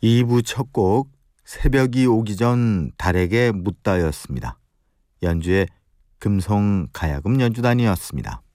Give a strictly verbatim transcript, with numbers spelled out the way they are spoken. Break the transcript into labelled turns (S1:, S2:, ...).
S1: 이 부 첫 곡 새벽이 오기 전 달에게 묻다였습니다. 연주의 금송 가야금 연주단이었습니다.